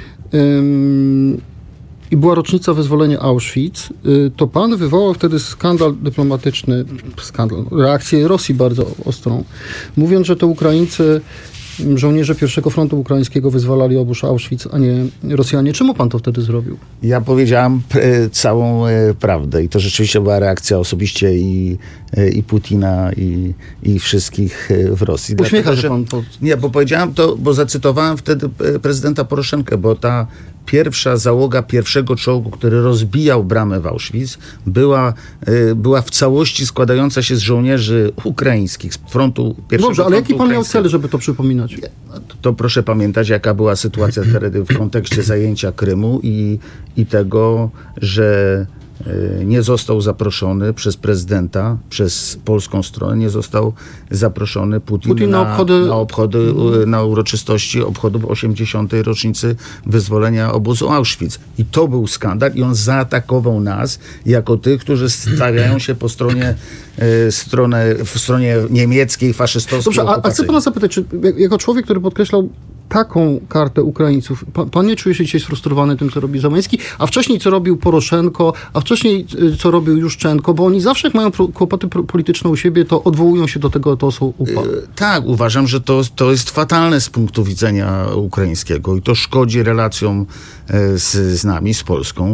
ym, i była rocznica wyzwolenia Auschwitz, y, to pan wywołał wtedy skandal dyplomatyczny, skandal, reakcję Rosji bardzo ostrą, mówiąc, że to Ukraińcy, żołnierze pierwszego frontu ukraińskiego wyzwalali obóz Auschwitz, a nie Rosjanie. Czemu pan to wtedy zrobił? Ja powiedziałam e, całą e, prawdę i to rzeczywiście była reakcja osobiście i, e, i Putina, i, i wszystkich e, w Rosji. Uśmiecha Dlatego, się pan. To... Nie, bo powiedziałam to, bo zacytowałem wtedy prezydenta Poroszenkę, bo ta pierwsza załoga pierwszego czołgu, który rozbijał bramę w Auschwitz, była, y, była w całości składająca się z żołnierzy ukraińskich, z frontu pierwszego. Dobrze, ale jaki pan miał ukraińskiego. cel, żeby to przypominać? To, to proszę pamiętać, jaka była sytuacja wtedy w kontekście zajęcia Krymu i, i tego, że nie został zaproszony przez prezydenta, przez polską stronę, nie został zaproszony Putin, Putin na, na obchody, na, obchody, na uroczystości obchodów osiemdziesiątej rocznicy wyzwolenia obozu Auschwitz. I to był skandal i on zaatakował nas jako tych, którzy stawiają się po stronie, e, stronę, w stronie niemieckiej, faszystowskiej. Dobrze, a, a chcę pana zapytać, czy jako człowiek, który podkreślał taką kartę Ukraińców, pan, pan nie czuje się dzisiaj sfrustrowany tym, co robi Zełenski, a wcześniej co robił Poroszenko, a wcześniej co robił Juszczenko, bo oni zawsze jak mają pro, kłopoty pro, polityczne u siebie, to odwołują się do tego etosu U P A. Yy, tak, uważam, że to, to jest fatalne z punktu widzenia ukraińskiego i to szkodzi relacjom yy, z, z nami, z Polską.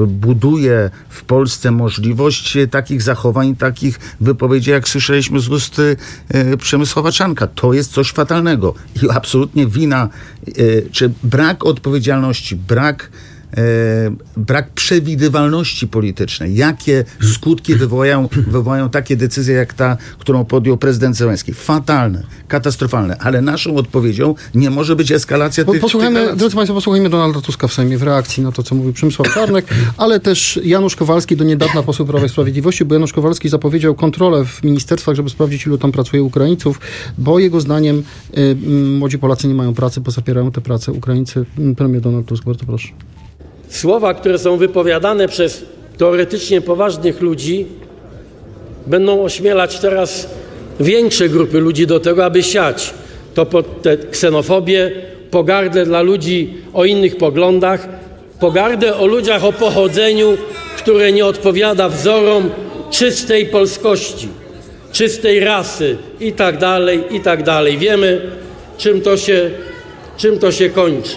Buduje w Polsce możliwość takich zachowań, takich wypowiedzi, jak słyszeliśmy z ust yy, Przemysława Czarnka. To jest coś fatalnego i absolutnie wina czy brak odpowiedzialności, brak, e, brak przewidywalności politycznej. Jakie skutki wywołają, wywołają takie decyzje, jak ta, którą podjął prezydent Zełenski. Fatalne, katastrofalne, ale naszą odpowiedzią nie może być eskalacja po, tych... posłuchajmy, tych drodzy Państwo, posłuchajmy Donalda Tuska w Sejmie w reakcji na to, co mówił Przemysław Czarnek, ale też Janusz Kowalski, do niedawna poseł Prawa i Sprawiedliwości, bo Janusz Kowalski zapowiedział kontrolę w ministerstwach, żeby sprawdzić, ilu tam pracuje Ukraińców, bo jego zdaniem y, młodzi Polacy nie mają pracy, bo zapierają tę pracę Ukraińcy. Premier Donald Tusk, bardzo proszę. Słowa, które są wypowiadane przez teoretycznie poważnych ludzi, będą ośmielać teraz większe grupy ludzi do tego, aby siać to pod tę ksenofobię, pogardę dla ludzi o innych poglądach, pogardę o ludziach o pochodzeniu, które nie odpowiada wzorom czystej polskości, czystej rasy i tak dalej, i tak dalej. Wiemy, czym to się, czym to się kończy.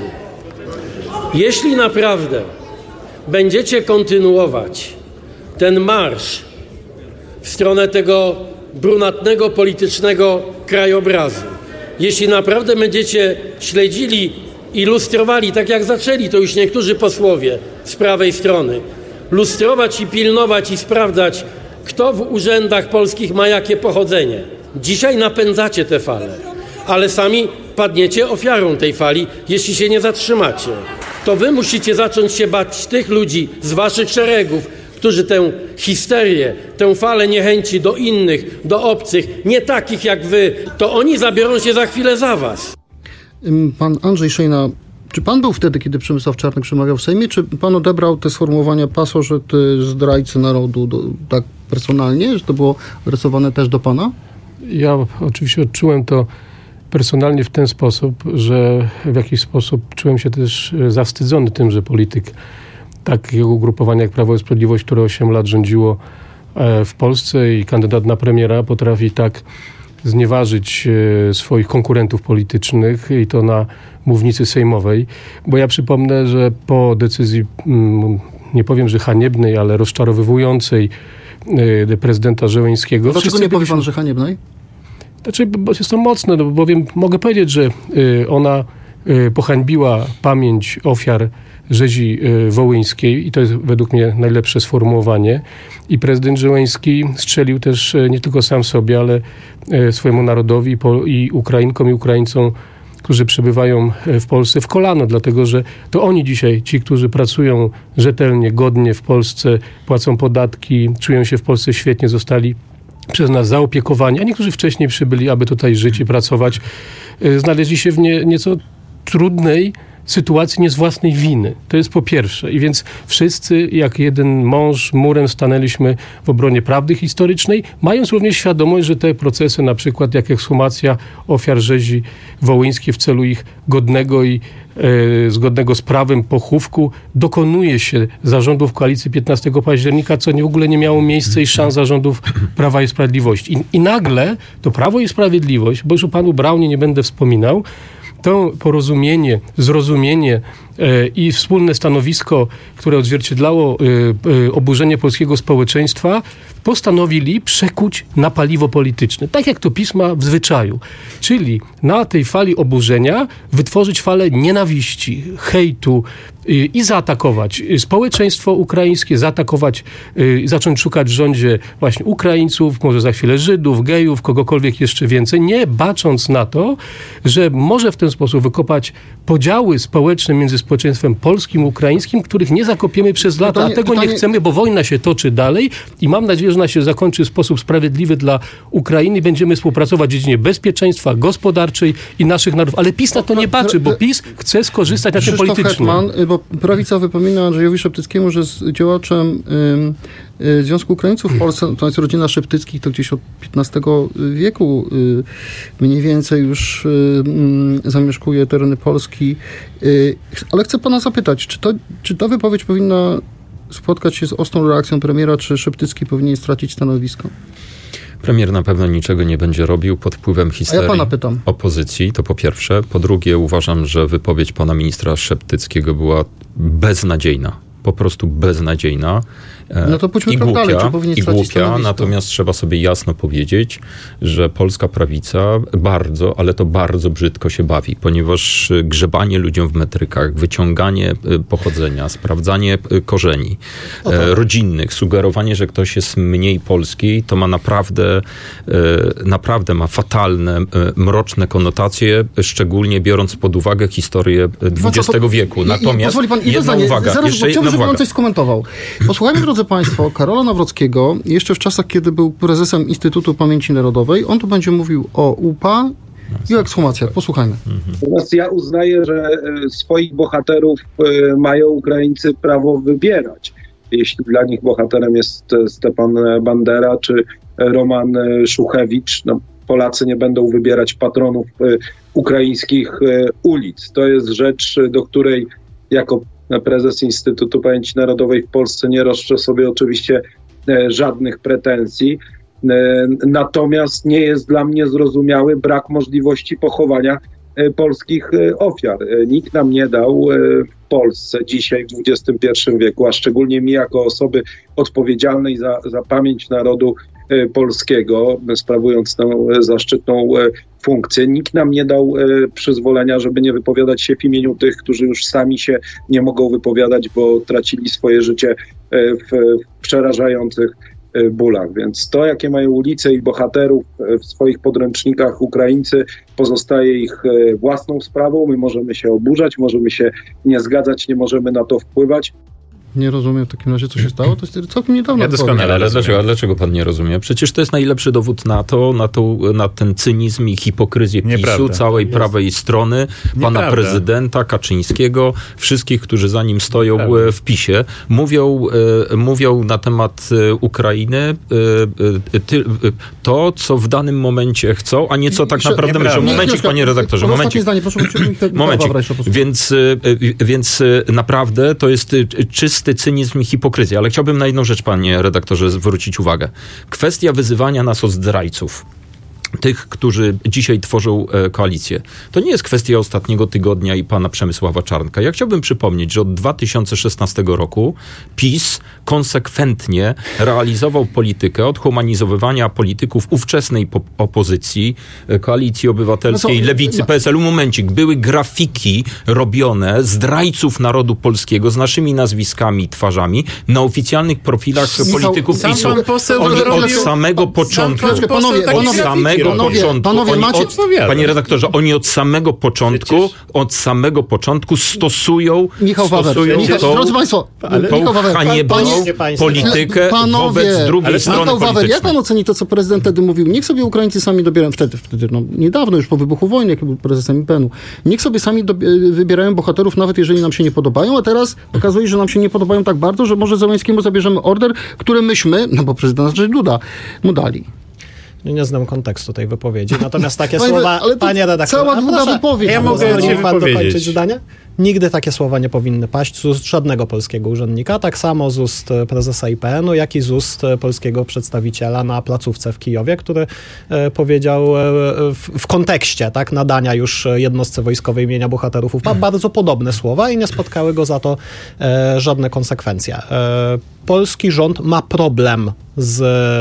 Jeśli naprawdę będziecie kontynuować ten marsz w stronę tego brunatnego politycznego krajobrazu, jeśli naprawdę będziecie śledzili i lustrowali, tak jak zaczęli to już niektórzy posłowie z prawej strony, lustrować i pilnować i sprawdzać, kto w urzędach polskich ma jakie pochodzenie. Dzisiaj napędzacie tę falę, ale sami padniecie ofiarą tej fali, jeśli się nie zatrzymacie. To wy musicie zacząć się bać tych ludzi z waszych szeregów, którzy tę histerię, tę falę niechęci do innych, do obcych, nie takich jak wy, to oni zabiorą się za chwilę za was. Pan Andrzej Szejna, czy pan był wtedy, kiedy Przemysław Czarnek przemawiał w Sejmie, czy pan odebrał te sformułowania pasożyty zdrajcy narodu do, tak personalnie, że to było adresowane też do pana? Ja oczywiście odczułem to personalnie w ten sposób, że w jakiś sposób czułem się też zawstydzony tym, że polityk takiego ugrupowania jak Prawo i Sprawiedliwość, które osiem lat rządziło w Polsce i kandydat na premiera potrafi tak znieważyć swoich konkurentów politycznych i to na mównicy sejmowej. Bo ja przypomnę, że po decyzji, nie powiem, że haniebnej, ale rozczarowywującej prezydenta Zełenskiego... Dlaczego nie powie pan, że haniebnej? Znaczy, bo jest to mocne, no bowiem mogę powiedzieć, że ona pohańbiła pamięć ofiar rzezi wołyńskiej i to jest według mnie najlepsze sformułowanie. I prezydent Zełenski strzelił też nie tylko sam sobie, ale swojemu narodowi i Ukrainkom i Ukraińcom, którzy przebywają w Polsce, w kolano, dlatego że to oni dzisiaj, ci, którzy pracują rzetelnie, godnie w Polsce, płacą podatki, czują się w Polsce świetnie, zostali przez nas zaopiekowani, a niektórzy wcześniej przybyli, aby tutaj żyć i pracować, znaleźli się w nie, nieco trudnej sytuacji nie z własnej winy. To jest po pierwsze. I więc wszyscy, jak jeden mąż, murem stanęliśmy w obronie prawdy historycznej, mając również świadomość, że te procesy, na przykład jak ekshumacja ofiar rzezi wołyńskiej w celu ich godnego i e, zgodnego z prawem pochówku dokonuje się zarządów koalicji piętnastego października, co w ogóle nie miało miejsca i szans zarządów Prawa i Sprawiedliwości. I, i nagle to Prawo i Sprawiedliwość, bo już o panu Braunie nie będę wspominał, to porozumienie, zrozumienie e, i wspólne stanowisko, które odzwierciedlało e, e, oburzenie polskiego społeczeństwa, postanowili przekuć na paliwo polityczne. Tak jak to PiS ma w zwyczaju. Czyli na tej fali oburzenia wytworzyć falę nienawiści, hejtu i, i zaatakować społeczeństwo ukraińskie, zaatakować, y, zacząć szukać w rządzie właśnie Ukraińców, może za chwilę Żydów, gejów, kogokolwiek jeszcze więcej, nie bacząc na to, że może w ten sposób wykopać podziały społeczne między społeczeństwem polskim i ukraińskim, których nie zakopiemy przez lata, pytanie, a tego pytanie... nie chcemy, bo wojna się toczy dalej i mam nadzieję, że ona się zakończy w sposób sprawiedliwy dla Ukrainy i będziemy współpracować w dziedzinie bezpieczeństwa, gospodarczej i naszych narodów. Ale PiS na to nie patrzy, bo PiS chce skorzystać na tym politycznie. Hetman, bo prawica wypomina Andrzejowi Szeptyckiemu, że jest działaczem y, y, Związku Ukraińców w Polsce, to jest rodzina Szeptyckich, to gdzieś od piętnastego wieku y, mniej więcej już y, y, zamieszkuje tereny Polski. Y, ale chcę pana zapytać, czy, to, czy ta wypowiedź powinna spotkać się z ostrą reakcją premiera, czy Szeptycki powinien stracić stanowisko? Premier na pewno niczego nie będzie robił pod wpływem histerii ja pana pytam. opozycji, to po pierwsze. Po drugie, uważam, że wypowiedź pana ministra Szeptyckiego była beznadziejna. Po prostu beznadziejna. No to pójdźmy I tak głupia, dalej, czy powinien i stracić głupia, stanowisko? natomiast trzeba sobie jasno powiedzieć, że polska prawica bardzo, ale to bardzo brzydko się bawi, ponieważ grzebanie ludziom w metrykach, wyciąganie pochodzenia, sprawdzanie korzeni o tak. rodzinnych, sugerowanie, że ktoś jest mniej polski, to ma naprawdę, naprawdę ma fatalne, mroczne konotacje, szczególnie biorąc pod uwagę historię dwudziestego wieku. Natomiast pozwoli pan, jedna zdanie, uwaga. Zaraz, jeszcze chciałbym, jedna żeby uwaga. pan coś skomentował. Posłuchajmy, drodzy państwo, Karola Nawrockiego, jeszcze w czasach, kiedy był prezesem Instytutu Pamięci Narodowej. On tu będzie mówił o U P A i o ekshumacjach. Posłuchajmy. Natomiast ja uznaję, że swoich bohaterów mają Ukraińcy prawo wybierać. Jeśli dla nich bohaterem jest Stepan Bandera czy Roman Szuchewicz, no, Polacy nie będą wybierać patronów ukraińskich ulic. To jest rzecz, do której jako prezes Instytutu Pamięci Narodowej w Polsce nie roszczę sobie oczywiście żadnych pretensji. Natomiast nie jest dla mnie zrozumiały brak możliwości pochowania polskich ofiar. Nikt nam nie dał w Polsce dzisiaj w dwudziestym pierwszym wieku, a szczególnie mi jako osoby odpowiedzialnej za, za pamięć narodu polskiego, sprawując tę zaszczytną funkcję, nikt nam nie dał przyzwolenia, żeby nie wypowiadać się w imieniu tych, którzy już sami się nie mogą wypowiadać, bo tracili swoje życie w, w przerażających bólach. Więc to, jakie mają ulice i bohaterów w swoich podręcznikach Ukraińcy, pozostaje ich własną sprawą. My możemy się oburzać, możemy się nie zgadzać, nie możemy na to wpływać. Nie rozumiem w takim razie, co się stało. To jest całkiem niedawno. Ja doskonale, ale dlaczego, dlaczego pan nie rozumie? Przecież to jest najlepszy dowód na to, na, to, na ten cynizm i hipokryzję PiSu, Nieprawda. całej jest. prawej strony, pana Nieprawda. prezydenta Kaczyńskiego, wszystkich, którzy za nim stoją Nieprawda. w PiSie. Mówią, e, mówią na temat e, Ukrainy e, e, ty, e, to, co w danym momencie chcą, a nie co tak naprawdę myślą. Momencik, panie redaktorze, momencik. Zdanie, proszę, momencik. Więc, e, więc e, naprawdę to jest e, czysty cynizm i hipokryzja. Ale chciałbym na jedną rzecz, panie redaktorze, zwrócić uwagę. Kwestia wyzywania nas od zdrajców. tych, którzy dzisiaj tworzą e, koalicję. To nie jest kwestia ostatniego tygodnia i pana Przemysława Czarnka. Ja chciałbym przypomnieć, że od dwa tysiące szesnastego roku PiS konsekwentnie realizował politykę odhumanizowywania polityków ówczesnej po- opozycji, e, Koalicji Obywatelskiej, no to, Lewicy, no. P S L-u. Momencik. Były grafiki robione zdrajców narodu polskiego z naszymi nazwiskami i twarzami na oficjalnych profilach Michał, polityków sam PiS-u. pan poseł Oni robił- od samego początku... Sam pan Panowie, poseł panowie, takie od samego panowie, początku, panowie, oni macie- od, panie redaktorze, oni od samego początku, Przecież- od samego początku stosują, Michał Wawer, stosują Michał, tą, drodzy państwo, tą Michał Wawer, haniebną panie- politykę Panowie, wobec drugiej ale strony Michał Wawer, jak politycznej. pan oceni to, co prezydent wtedy mówił? Niech sobie Ukraińcy sami dobierają, wtedy, wtedy no, niedawno, już po wybuchu wojny, jak był prezesem I P N-u, niech sobie sami do, wybierają bohaterów, nawet jeżeli nam się nie podobają, a teraz okazuje się, że nam się nie podobają tak bardzo, że może Zełenskiemu zabierzemy order, który myśmy, no bo prezydent Andrzej Duda, mu dali. Nie, nie znam kontekstu tej wypowiedzi, natomiast takie Panie- słowa, ale to panie redaktorze... cała a długa proszę, wypowiedź. Ja No, mogę Pozwoli się pan wypowiedzieć. dokończyć zdanie? Nigdy takie słowa nie powinny paść z ust żadnego polskiego urzędnika, tak samo z ust prezesa I P N-u, jak i z ust polskiego przedstawiciela na placówce w Kijowie, który e, powiedział e, w, w kontekście tak, nadania już jednostce wojskowej imienia bohaterów U P A bardzo podobne słowa i nie spotkały go za to e, żadne konsekwencje. E, polski rząd ma problem z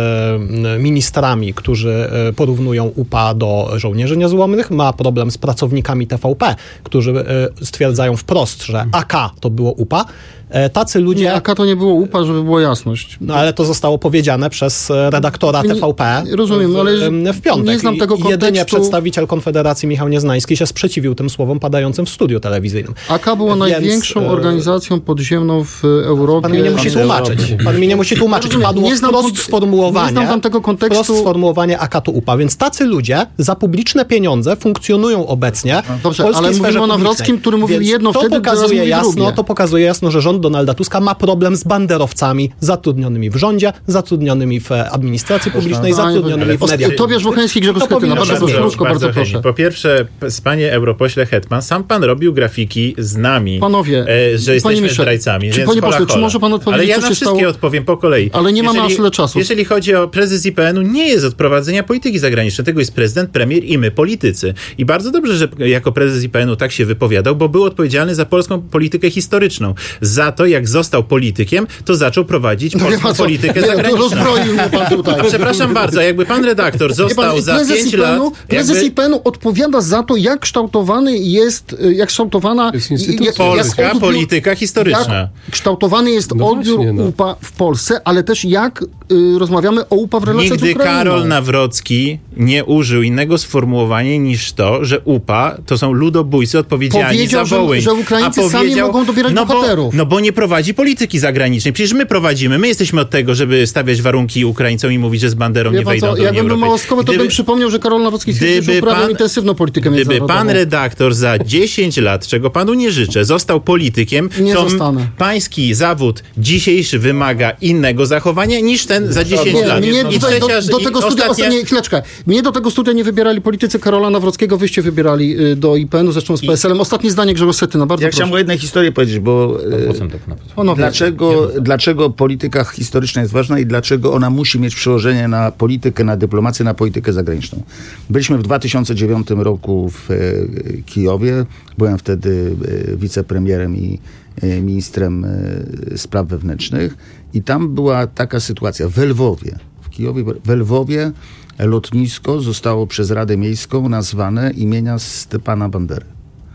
e, ministrami, którzy e, porównują U P A do żołnierzy niezłomnych, ma problem z pracownikami T V P, którzy e, stwierdzają wprost, że A K to było U P A. E, tacy ludzie... Nie, A K to nie było U P A, żeby była jasność. No ale to zostało powiedziane przez e, redaktora Nie- T V P rozumiem, w, ale w piątek. nie znam tego I jedynie kontekstu. przedstawiciel Konfederacji Michał Nieznański się sprzeciwił tym słowom padającym w studiu telewizyjnym. A K była Więc, największą e, organizacją podziemną w Europie. Pan mi nie musi tłumaczyć. Pan mi nie musi tłumaczyć. Rozumiem, Padło nie znam wprost kont- sformułowanie. nie znam tam tego kontekstu. Wprost sformułowanie A K to U P A. Więc tacy ludzie za publiczne pieniądze funkcjonują obecnie Dobrze, w polskiej ale sferze mówimy o publicznej. Nawrockim, który mówił Więc jedno to wtedy, teraz pokazuje mówi jasno, drugie. To pokazuje jasno, że rząd Donalda Tuska ma problem z banderowcami zatrudnionymi w rządzie, zatrudnionymi w administracji publicznej, zatrudnionymi w Ale mediach. Tobiasz Wochenski, Grzegorz To Schetyna. powinno Bardzo się proszę, zmienić. krótko, bardzo chętnie. proszę. Po pierwsze, p- panie europośle Hetman, sam pan robił grafiki z nami, Panowie, e, że panie jesteśmy ministrze, zdrajcami. czy- Więc panie hola, pośle, czy hola. może pan odpowiedzieć, Ale ja co na się wszystkie stało? odpowiem po kolei. Ale nie mamy aż tyle czasu. Jeżeli chodzi o prezes I P N-u, nie jest od prowadzenia polityki zagranicznej. Tego jest prezydent, premier i my, politycy. I bardzo dobrze, że jako prezes I P N-u tak się wypowiadał, bo był odpowiedzialny za polską politykę historyczną. Za to, jak został politykiem, to zaczął prowadzić Wie polską pan co? politykę Nie, to zagraniczną. rozbroił mnie pan tutaj. A przepraszam bardzo, jakby pan redaktor Wie został pan, za prezes pięć I P N-u, lat... prezes jakby... I P N-u odpowiada za to, jak kształtowany jest, jak kształtowana jest instytucja. jak- Polska jak odbiór- polityka historyczna. Jak kształtowany jest No odbiór właśnie, no. U P A w Polsce, ale też jak y, rozmawiamy o U P A w relacjach z Nigdy Ukrainą. Karol Nawrocki nie użył innego sformułowania niż to, że U P A to są ludobójcy odpowiedzialni Powiedział, za że- Wołyń. że Ukraińcy A sami mogą dobierać no bohaterów. Bo, no bo nie prowadzi polityki zagranicznej. Przecież my prowadzimy. My jesteśmy od tego, żeby stawiać warunki Ukraińcom i mówić, że z Banderą Wie nie pan wejdą co, do Unii jakbym był Europejskiej. małoskowy, to Gdyby- bym przypomniał, że Karol Nawrocki stwierdził, że Gdyby uprawiał pan- intensywną politykę Gdyby międzynarodową. pan redaktor za dziesięć lat, czego panu nie życzę, został politykiem, Nie to m- zostanę. pański zawód dzisiejszy wymaga innego zachowania niż ten za dziesięć Nie, lat. mnie I tutaj do, trzecia- do i tego studia, ostatnia- ostatnie, chwileczkę, mnie do tego studia nie wybierali politycy Karola Nawrockiego, wyście wybierali y, do I P N-u, zresztą z P S L-em. Ostatnie zdanie, Grzegorz Schetyna, bardzo Ja proszę. chciałem o jednej historii powiedzieć, bo e, Procentek nawet. Panowie, dlaczego, dlaczego polityka historyczna jest ważna i dlaczego ona musi mieć przełożenie na politykę, na dyplomację, na politykę zagraniczną. Byliśmy w dwa tysiące dziewiątym roku w e, Kijowie. Byłem wtedy e, wicepremierem i e, ministrem e, spraw wewnętrznych i tam była taka sytuacja w Lwowie. W Kijowie, w Lwowie lotnisko zostało przez Radę Miejską nazwane imienia Stepana Bandery.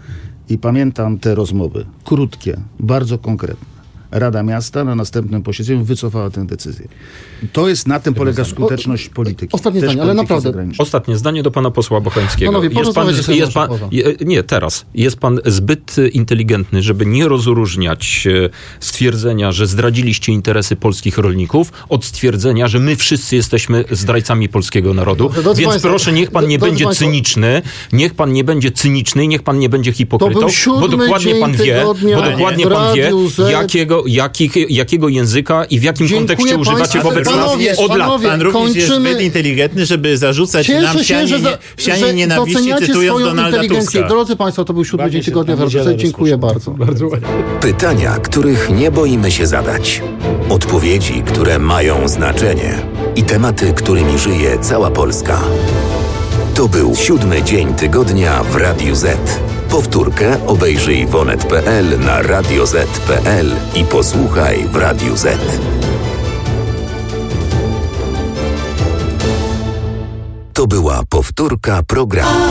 I pamiętam te rozmowy, krótkie, bardzo konkretne. Rada Miasta na następnym posiedzeniu wycofała tę decyzję. To jest, na tym polega skuteczność polityki. ostatnie Też zdanie, ale polityki naprawdę. zagranicznej. Ostatnie zdanie do pana posła Bocheńskiego. Panowie, jest pan, porozmawiajcie sobie jest pan, może poza. je, nie, teraz. Jest pan zbyt inteligentny, żeby nie rozróżniać e, stwierdzenia, że zdradziliście interesy polskich rolników, od stwierdzenia, że my wszyscy jesteśmy zdrajcami polskiego narodu. Dobrze, drodzy Więc państwo, proszę, niech pan nie drodzy będzie państwo. cyniczny, niech pan nie będzie cyniczny, niech pan nie będzie hipokrytą, To był bo siódmy dokładnie dzień pan wie, tygodnia bo dokładnie w pan wie, Radiu Z. jakiego, jakich, jakiego języka i w jakim Dziękuję kontekście używacie państwu. wobec nas Panowie, od lat. panowie, Pan również jest kończymy- zbyt inteligentny, żeby zarzucać Cieszę nam się, sianie, że, za, nie, sianie że nienawiści, doceniacie cytując swoją Donalda inteligencję. Tuska. Drodzy państwo, to był siódmy dzień się tygodnia w tam Radiu Z. niedzielę Dziękuję rozpocznie. bardzo. Bardzo ładnie. Pytania, których nie boimy się zadać. Odpowiedzi, które mają znaczenie. I tematy, którymi żyje cała Polska. To był siódmy dzień tygodnia w Radiu Z. Powtórkę obejrzyj w onet kropka pe el, na radio zet kropka pe el i posłuchaj w Radiu Z. To była powtórka programu.